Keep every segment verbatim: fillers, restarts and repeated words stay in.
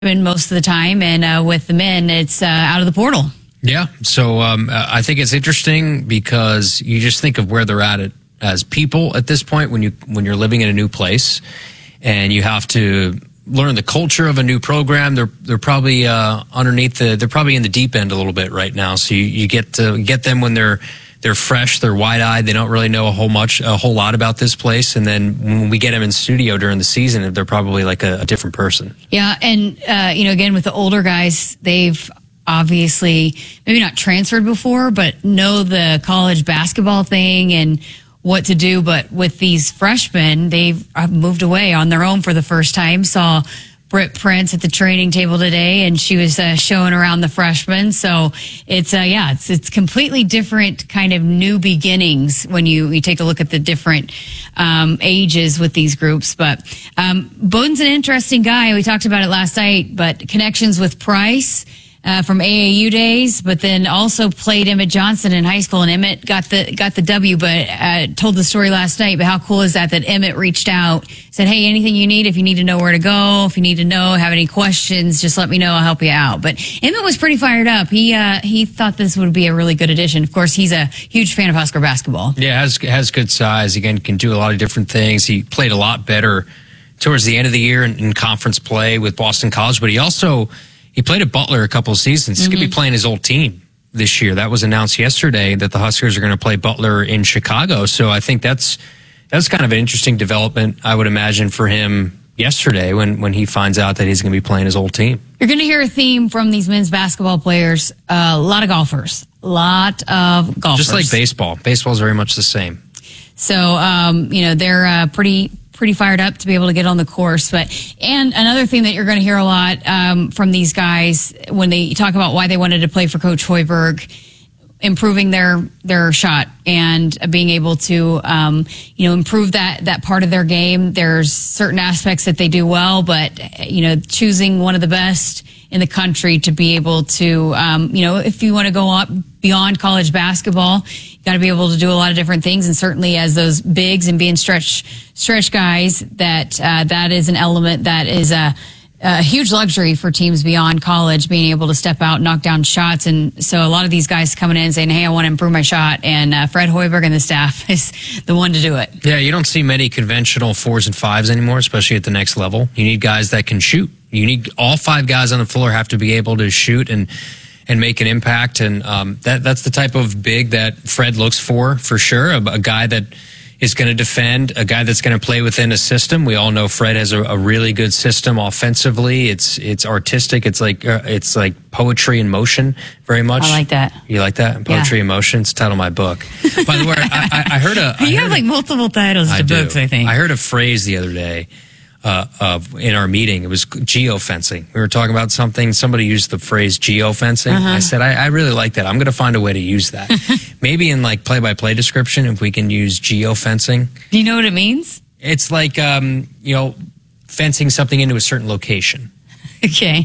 most of the time, and uh, with the men, it's uh, out of the portal. Yeah, so um, I think it's interesting because you just think of where they're at it as people at this point when you when you're living in a new place, and you have to learn the culture of a new program. They're they're probably uh, underneath the they're probably in the deep end a little bit right now. So you, you get to get them when they're they're fresh, they're wide eyed, they don't really know a whole much a whole lot about this place. And then when we get them in studio during the season, they're probably like a, a different person. Yeah, and uh, you know, again with the older guys, they've obviously maybe not transferred before, but know the college basketball thing and what to do. But with these freshmen, they've moved away on their own for the first time. Saw Britt Prince at the training table today, and she was uh, showing around the freshmen. So it's, uh, yeah, it's it's completely different kind of new beginnings when you, you take a look at the different um, ages with these groups. But um, Bowden's an interesting guy. We talked about it last night, but connections with Price. Uh, from A A U days, but then also played Emmett Johnson in high school, and Emmett got the got the W. But uh, told the story last night. But how cool is that? That Emmett reached out, said, "Hey, anything you need, if you need to know where to go, if you need to know, have any questions, just let me know. I'll help you out." But Emmett was pretty fired up. He uh, he thought this would be a really good addition. Of course, he's a huge fan of Husker basketball. Yeah, has has good size. Again, can do a lot of different things. He played a lot better towards the end of the year in, in conference play with Boston College, but he also. He played at Butler a couple of seasons. He's mm-hmm. going to be playing his old team this year. That was announced yesterday that the Huskers are going to play Butler in Chicago. So I think that's that's kind of an interesting development, I would imagine, for him yesterday when, when he finds out that he's going to be playing his old team. You're going to hear a theme from these men's basketball players. Uh, a lot of golfers. A lot of golfers. Just like baseball. Baseball is very much the same. So, um, you know, they're uh, pretty... pretty fired up to be able to get on the course. But and another thing that you're going to hear a lot um, from these guys when they talk about why they wanted to play for Coach Hoiberg, improving their their shot and being able to um, you know improve that that part of their game. There's certain aspects that they do well, but you know choosing one of the best in the country to be able to um, you know if you want to go up beyond college basketball, you got to be able to do a lot of different things. And certainly as those bigs and being stretch stretch guys, that uh, that is an element that is a, a huge luxury for teams beyond college, being able to step out, knock down shots. And so a lot of these guys coming in and saying, hey, I want to improve my shot. And uh, Fred Hoiberg and the staff is the one to do it. Yeah, you don't see many conventional fours and fives anymore, especially at the next level. You need guys that can shoot. You need all five guys on the floor have to be able to shoot and and make an impact. And um, that that's the type of big that Fred looks for, for sure. A, a guy that is going to defend, a guy that's going to play within a system. We all know Fred has a, a really good system offensively. It's it's artistic. It's like uh, it's like poetry in motion, very much. I like that. You like that? Poetry yeah. in motion. It's the title of my book. By the way, I, I, I heard a. I you heard have like a, multiple titles to I books, do. I think. I heard a phrase the other day. Uh, of in our meeting, it was geofencing. We were talking about something. Somebody used the phrase geofencing. Uh-huh. I said, I, I really like that. I'm going to find a way to use that. Maybe in like play-by-play description, if we can use geofencing. Do you know what it means? It's like, um, you know, fencing something into a certain location. Okay.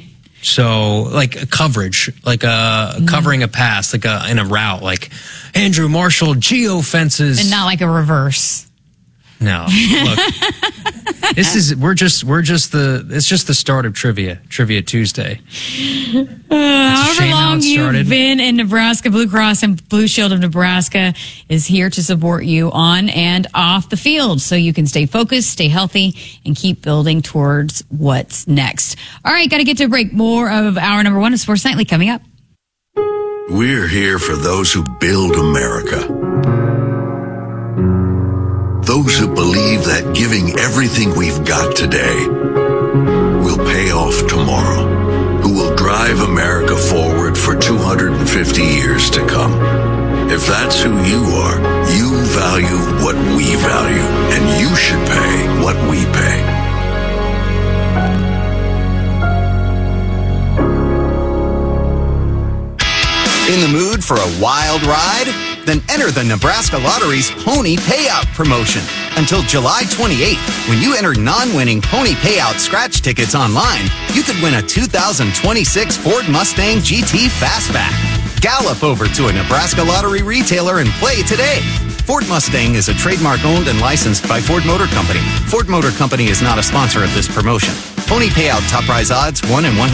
So like a coverage, like a mm. covering a pass, like a in a route, like Andrew Marshall geofences. And not like a reverse. No, look, this is, we're just, we're just the, it's just the start of trivia, Trivia Tuesday. Uh, however long you've been in Nebraska, Blue Cross and Blue Shield of Nebraska is here to support you on and off the field so you can stay focused, stay healthy, and keep building towards what's next. All right, got to get to a break. More of hour number one of Sports Nightly coming up. We're here for those who build America. Those who believe that giving everything we've got today will pay off tomorrow, who will drive America forward for two hundred fifty years to come. If that's who you are, you value what we value, and you should pay what we pay. In the mood for a wild ride? Then enter the Nebraska Lottery's Pony Payout promotion. Until July twenty-eighth, when you enter non-winning Pony Payout scratch tickets online, you could win a two thousand twenty-six Ford Mustang G T Fastback. Gallop over to a Nebraska Lottery retailer and play today. Ford Mustang is a trademark owned and licensed by Ford Motor Company. Ford Motor Company is not a sponsor of this promotion. Pony Payout top prize odds one in one hundred.